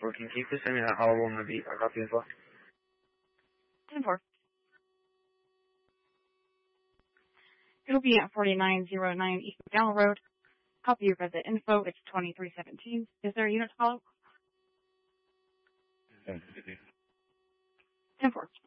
10-4. Can you please send me that all on the copy as well? 10-4. It'll be at 4909 East McDowell Road. Copy of the info. It's 2317. Is there a unit to follow? 10-4.